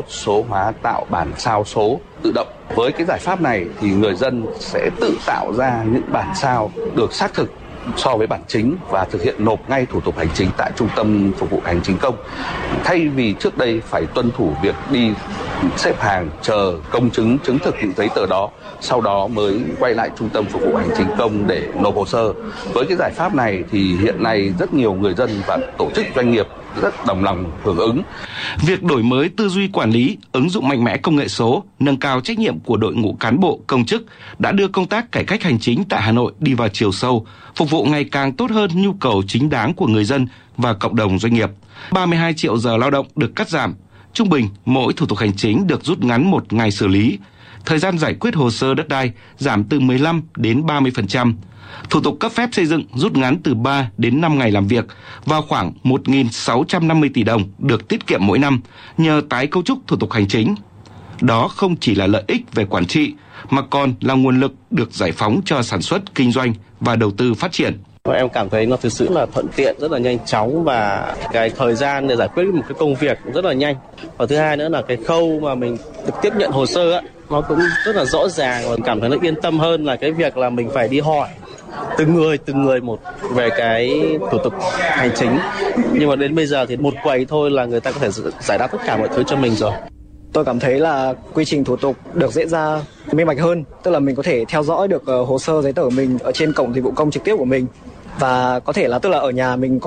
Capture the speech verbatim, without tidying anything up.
số hóa tạo bản sao số tự động. Với cái giải pháp này thì người dân sẽ tự tạo ra những bản sao được xác thực so với bản chính và thực hiện nộp ngay thủ tục hành chính tại trung tâm phục vụ hành chính công, thay vì trước đây phải tuân thủ việc đi xếp hàng chờ công chứng chứng thực những giấy tờ đó, sau đó mới quay lại trung tâm phục vụ hành chính công để nộp hồ sơ. Với cái giải pháp này thì hiện nay rất nhiều người dân và tổ chức doanh nghiệp rất đồng lòng hưởng ứng. Việc đổi mới tư duy quản lý, ứng dụng mạnh mẽ công nghệ số, nâng cao trách nhiệm của đội ngũ cán bộ, công chức đã đưa công tác cải cách hành chính tại Hà Nội đi vào chiều sâu, phục vụ ngày càng tốt hơn nhu cầu chính đáng của người dân và cộng đồng doanh nghiệp. ba mươi hai triệu giờ lao động được cắt giảm, trung bình mỗi thủ tục hành chính được rút ngắn một ngày xử lý. Thời gian giải quyết hồ sơ đất đai giảm từ mười lăm đến ba mươi phần trăm. Thủ tục cấp phép xây dựng rút ngắn từ ba đến năm ngày làm việc và khoảng một nghìn sáu trăm năm mươi tỷ đồng được tiết kiệm mỗi năm nhờ tái cấu trúc thủ tục hành chính. Đó không chỉ là lợi ích về quản trị mà còn là nguồn lực được giải phóng cho sản xuất, kinh doanh và đầu tư phát triển. Em cảm thấy nó thực sự là thuận tiện, rất là nhanh chóng và cái thời gian để giải quyết một cái công việc rất là nhanh. Và thứ hai nữa là cái khâu mà mình được tiếp nhận hồ sơ á, nó cũng rất là rõ ràng và cảm thấy nó yên tâm hơn là cái việc là mình phải đi hỏi từng người từng người một về cái thủ tục hành chính. Nhưng mà đến bây giờ thì một quầy thôi là người ta có thể giải đáp tất cả mọi thứ cho mình rồi. Tôi cảm thấy là quy trình thủ tục được diễn ra minh bạch hơn, tức là mình có thể theo dõi được hồ sơ giấy tờ của mình ở trên cổng dịch vụ công trực tiếp của mình và có thể là tức là ở nhà mình